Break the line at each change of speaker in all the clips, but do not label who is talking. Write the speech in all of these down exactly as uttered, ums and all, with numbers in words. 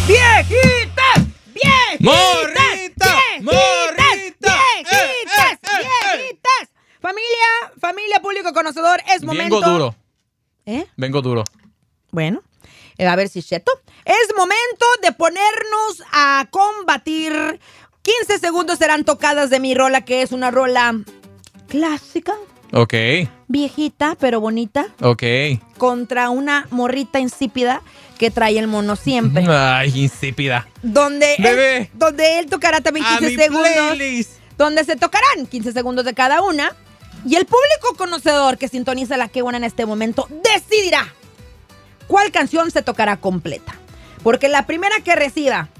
¡Viejitas! ¡Viejitas!
¡Morrita!
¡Viejitas!
¡Morrita!
¡Viejitas!
¡Eh, eh, eh,
¡Viejitas! Familia, familia, público conocedor, es momento...
Vengo duro.
¿Eh?
Vengo duro.
Bueno, eh, a ver si es cierto. Es momento de ponernos a combatir. quince segundos serán tocadas de mi rola, que es una rola clásica,
Ok,
viejita, pero bonita,
ok.
contra una morrita insípida que trae el mono siempre.
Ay, insípida.
Donde
Bebé.
él, donde él tocará también
A
quince
mi
segundos.
playlist.
Donde se tocarán quince segundos de cada una. Y el público conocedor que sintoniza la que buena en este momento decidirá cuál canción se tocará completa. Porque la primera que reciba...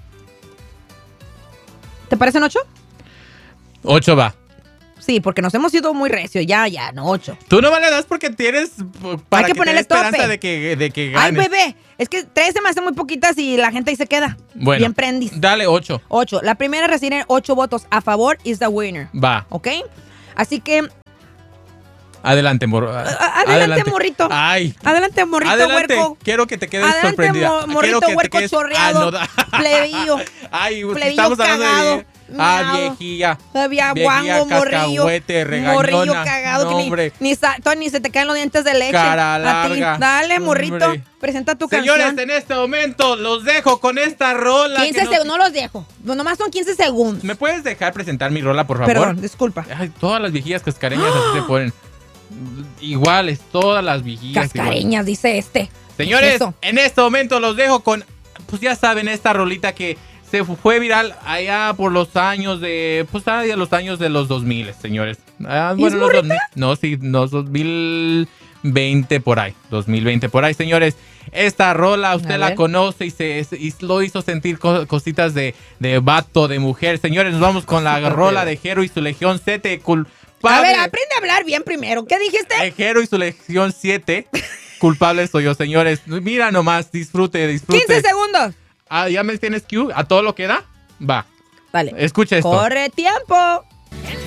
¿Te parecen ocho?
Ocho va.
Sí, porque nos hemos ido muy recio. Ya, ya, no ocho.
Tú no me le das porque tienes... Para
Hay que
que
ponerle
te dé esperanza
tope.
de que, de que
Ay,
ganes.
bebé, es que tres se me hacen muy poquitas y la gente ahí se queda.
Bueno,
Bien prendis.
dale ocho.
Ocho. La primera recibe ocho votos a favor, is the winner.
Va.
¿Ok? Así que,
Adelante, morro.
a- adelante, morrito.
Ay.
Adelante, morrito
Adelante.
huerco.
Quiero que te quedes
Adelante,
sorprendida.
mo- morrito
Quiero que te
huerco
quedes
chorreado,
anoda-
plebillo.
Ay, si
Plebillo
estamos hablando
cagado,
de... Ah,
miado.
viejilla.
Había
Viejilla,
guango, morrillo.
cascahuete, regañona.
Morrillo cagado.
No,
que ni-
hombre.
ni, sa- todavía ni se te caen los dientes de leche.
Cara
A ti.
larga.
Dale, morrito.
Hombre.
Presenta tu
Señores,
canción.
en este momento los dejo con esta rola.
quince
que no-
segundos. No los dejo. No, nomás son quince segundos.
¿Me puedes dejar presentar mi rola, por favor?
Perdón, disculpa.
Ay, todas las viejillas cascareñas así se ponen. Iguales, todas las viejillas.
Cascareñas, dice este.
iguales. Señores,
Eso.
en este momento los dejo con, pues ya saben, esta rolita que se fue viral allá por los años de, pues allá los años de los dos mil, señores. Ah,
¿Y
bueno,
es
los
morrita?
dos mil, no, sí, no, dos mil veinte por ahí, dos mil veinte por ahí, señores. Esta rola usted
A
la
ver.
conoce y se y lo hizo sentir co- cositas de, de vato, de mujer. Señores, nos vamos con la rola de Jero y su Legión siete, culpable.
A ver, aprende a hablar bien primero. ¿Qué dijiste?
Eh, Jero y su Legión siete, culpable soy yo, señores. Mira nomás, disfrute, disfrute.
quince segundos.
Ah, ¿ya me tienes Q? ¿A todo lo que da? Va.
Dale.
Escucha esto.
Corre tiempo.